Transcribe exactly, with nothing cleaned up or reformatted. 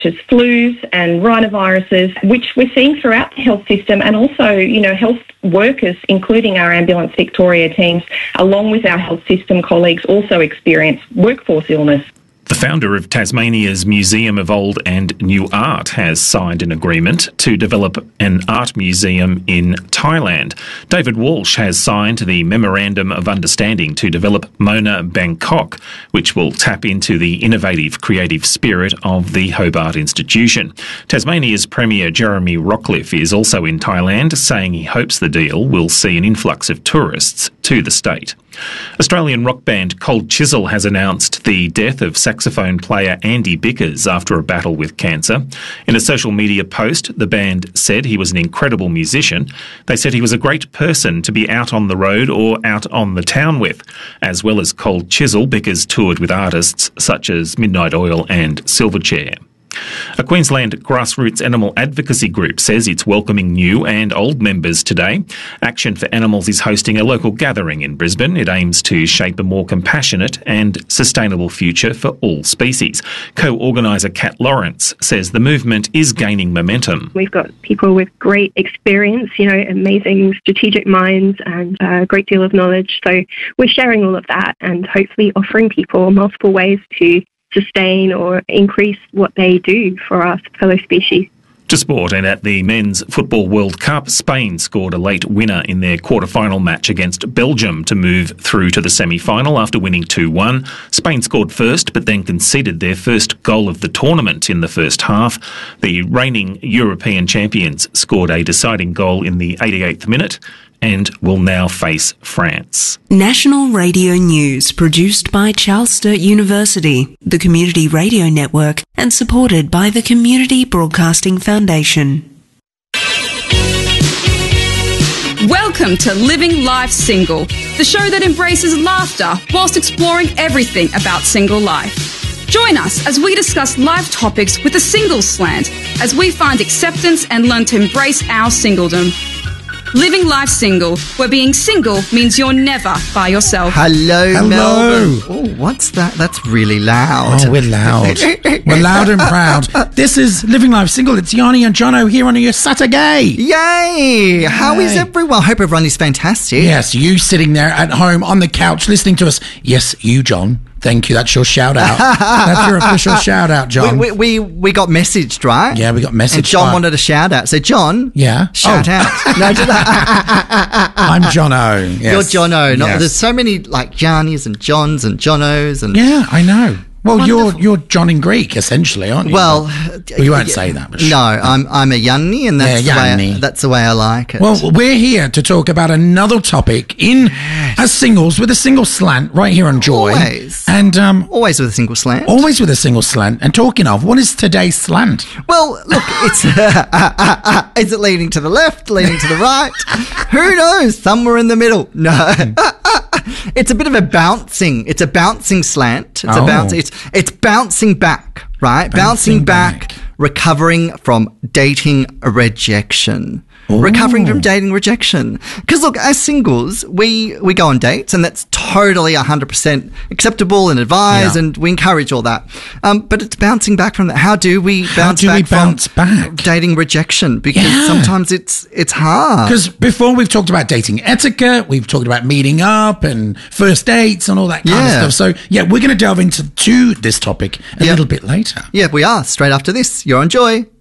as flus and rhinoviruses, which we're seeing throughout the health system, and also, you know, health workers, including our Ambulance Victoria teams, along with our health system colleagues, also experience workforce illness. The founder of Tasmania's Museum of Old and New Art has signed an agreement to develop an art museum in Thailand. David Walsh has signed the Memorandum of Understanding to develop Mona Bangkok, which will tap into the innovative creative spirit of the Hobart Institution. Tasmania's Premier Jeremy Rockliff is also in Thailand, saying he hopes the deal will see an influx of tourists to the state. Australian rock band Cold Chisel has announced the death of saxophone player Andy Bickers after a battle with cancer. In a social media post, the band said he was an incredible musician. They said he was a great person to be out on the road or out on the town with. As well as Cold Chisel, Bickers toured with artists such as Midnight Oil and Silverchair. A Queensland grassroots animal advocacy group says it's welcoming new and old members today. Action for Animals is hosting a local gathering in Brisbane. It aims to shape a more compassionate and sustainable future for all species. Co-organiser Kat Lawrence says the movement is gaining momentum. We've got people with great experience, you know, amazing strategic minds and a great deal of knowledge. So we're sharing all of that and hopefully offering people multiple ways to sustain or increase what they do for our fellow species. To sport, and at the Men's Football World Cup, Spain scored a late winner in their quarter-final match against Belgium to move through to the semi-final after winning two one. Spain scored first, but then conceded their first goal of the tournament in the first half. The reigning European champions scored a deciding goal in the eighty-eighth minute and will now face France. National Radio News, produced by Charles Sturt University, the Community Radio Network, and supported by the Community Broadcasting Foundation. Welcome to Living Life Single, the show that embraces laughter whilst exploring everything about single life. Join us as we discuss life topics with a single slant, as we find acceptance and learn to embrace our singledom. Living Life Single, where being single means you're never by yourself. Hello, Hello. Melbourne. Oh, what's that? That's really loud. Oh, we're loud. We're loud and proud. This is Living Life Single. It's Yanni and Jono here on your Saturday. Yay! How is everyone? I hope everyone is fantastic. Yes, you sitting there at home on the couch listening to us. Yes, you, John. Thank you. That's your shout out. That's your official shout out, John. We, we, we, we got messaged, right? Yeah, we got messaged. And John wanted a shout out. So, John, yeah, shout oh. out. No, just, I'm Jono. Yes. You're Jono. Not, yes. There's so many like Yannis and Johns and Jonos. And yeah, I know. Well, Wonderful. you're you're John in Greek, essentially, aren't you? Well, well you won't yeah, say that. But no, sure. I'm I'm a Yanni, and that's yeah, the way Yanni. I, that's the way I like it. Well, we're here to talk about another topic in yes. as singles with a single slant right here on Joy. Always, and um, always with a single slant. Always with a single slant. And talking of, what is today's slant? Well, look, it's is it leaning to the left, leaning to the right? Who knows? Somewhere in the middle. No. It's a bit of a bouncing. It's a bouncing slant. It's oh. a bounce. It's it's bouncing back, right? Bouncing, bouncing back, back, recovering from dating rejection. Ooh. Recovering from dating rejection. Because look, as singles, we we go on dates, and that's totally one hundred percent acceptable and advised, yeah. and we encourage all that. Um, but it's bouncing back from that. How do we bounce How do back we bounce from back? dating rejection? Because yeah. sometimes it's it's hard. Because before we've talked about dating etiquette, we've talked about meeting up and first dates and all that kind yeah. of stuff. So yeah, we're going to delve into to this topic a yeah. little bit later. Yeah, we are. Straight after this, you're on Joy.